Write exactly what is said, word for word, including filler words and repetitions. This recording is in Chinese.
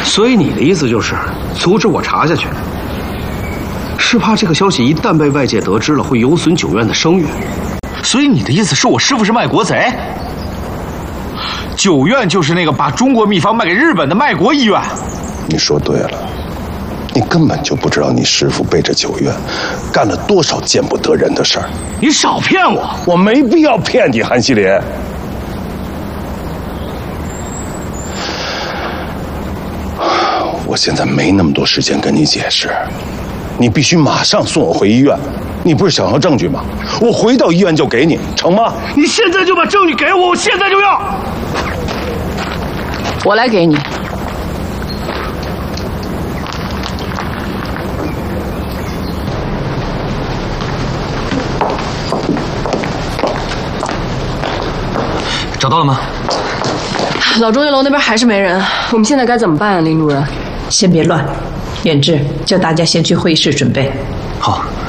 所以你的意思就是阻止我查下去，是怕这个消息一旦被外界得知了，会有损九院的声誉。 所以你的意思是我师父是卖国贼？九院就是那个把中国秘方卖给日本的卖国医院。 你说对了，你根本就不知道你师父背着九院干了多少见不得人的事儿。 你少骗我！ 我没必要骗你，韩希林。我现在没那么多时间跟你解释，你必须马上送我回医院。你不是想要证据吗？我回到医院就给你，成吗？ 你现在就把证据给我，我现在就要。 我来给你。 找到了吗？ 老中医楼那边还是没人，我们现在该怎么办啊，林主任？ 先别乱，远志，叫大家先去会议室准备。 好。